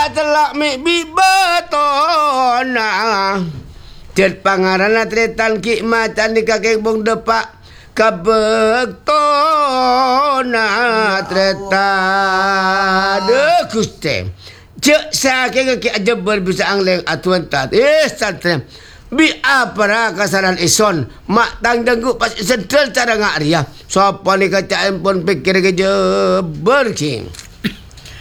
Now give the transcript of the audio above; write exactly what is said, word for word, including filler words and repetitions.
telak mi bi betona. Jet pangarana tretan ki macan di kakek bung depak kabektona tretan de guste. Cek sakit kaki aja berbisa angleng atuan tat. Eh santre. Bi apa kasaran ison mak tang denggu pas sentel cara ngak ria. Sopo ni kaca pun pikir ke je berking.